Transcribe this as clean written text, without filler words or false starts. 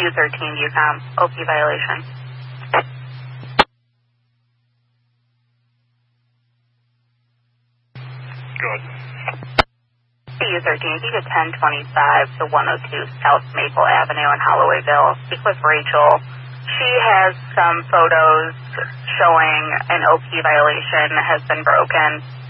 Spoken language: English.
CU13 UCOM, OP violation. Good. CU13, if you get 1025 to 102 South Maple Avenue in Hollowayville, speak with Rachel. She has some photos showing an OP violation has been broken.